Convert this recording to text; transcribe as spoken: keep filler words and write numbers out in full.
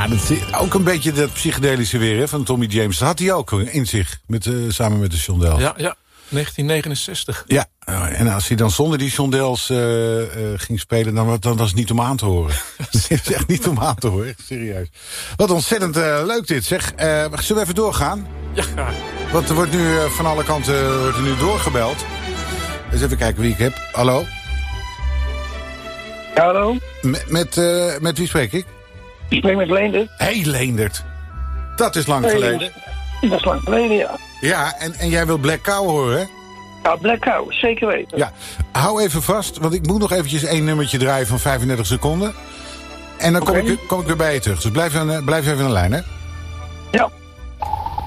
dat zit ook een beetje dat psychedelische weer hè, van Tommy James. Dat had hij ook in zich, met, uh, samen met de Shondells. Ja, ja, negentien negenenzestig. Ja, en als hij dan zonder die Shondells uh, uh, ging spelen, dan, dan was het niet om aan te horen. Dat is echt niet om aan te horen, echt serieus. Wat ontzettend uh, leuk dit, zeg. Uh, zullen we even doorgaan? Ja, graag. Want er wordt nu uh, van alle kanten wordt er nu doorgebeld. Eens even kijken wie ik heb. Hallo? Ja, hallo? Met, met, uh, met wie spreek ik? Ik spreek met Leendert. Hé, hey, Leendert. Dat is lang hey, geleden. Dat is lang geleden, ja. Ja, en, en jij wil Black Cow horen, hè? Ja, Black Cow, zeker weten. Ja, hou even vast, want ik moet nog eventjes één nummertje draaien van vijfendertig seconden. En dan kom, okay. ik, kom ik weer bij je terug. Dus blijf, aan, blijf even aan de lijn, hè? Ja.